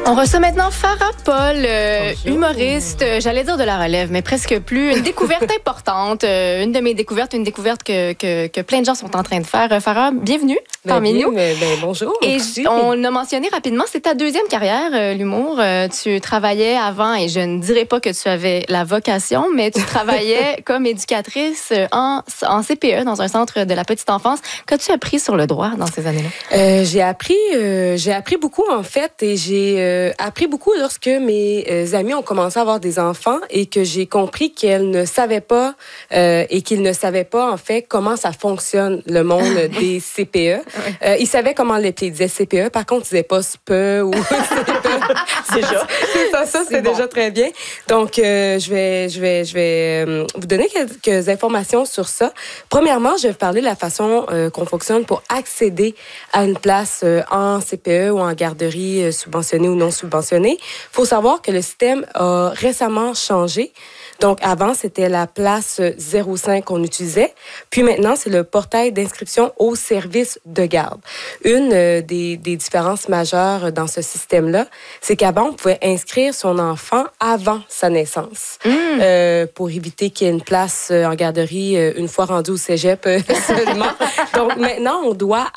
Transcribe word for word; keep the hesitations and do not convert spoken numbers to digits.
On reçoit maintenant Farah Paul, euh, humoriste, euh, j'allais dire de la relève, mais presque plus. Une découverte importante, euh, une de mes découvertes, une découverte que, que, que plein de gens sont en train de faire. Euh, Farah, bienvenue ben, parmi bien, nous. Ben, ben, bonjour. Et merci. On l'a mentionné rapidement, c'est ta deuxième carrière, euh, l'humour. Euh, tu travaillais avant, et je ne dirais pas que tu avais la vocation, mais tu travaillais comme éducatrice en, en C P E, dans un centre de la petite enfance. Qu'as-tu appris sur le droit dans ces années-là? Euh, j'ai appris, euh, j'ai appris beaucoup en fait, et j'ai euh, appris beaucoup lorsque mes euh, amis ont commencé à avoir des enfants et que j'ai compris qu'elles ne savaient pas euh, et qu'ils ne savaient pas en fait comment ça fonctionne le monde des C P E. Ouais. Euh, ils savaient comment l'appeler, ils disaient C P E, par contre ils disaient pas S P E ou C P E. C'est déjà, c'est ça, ça c'est, c'est bon. Déjà très bien. Donc euh, je vais, je vais, je vais euh, vous donner quelques informations sur ça. Premièrement, je vais vous parler de la façon euh, qu'on fonctionne pour accéder à une place euh, en C P E ou en garderie euh, subventionnée ou non subventionnée. Il faut savoir que le système a récemment changé. Donc, avant, c'était la place zéro cinq qu'on utilisait. Puis maintenant, c'est le portail d'inscription au service de garde. Une euh, des, des différences majeures dans ce système-là, c'est qu'avant, on pouvait inscrire son enfant avant sa naissance mmh. euh, pour éviter qu'il y ait une place en garderie euh, une fois rendu au cégep euh, seulement. Donc, maintenant, on doit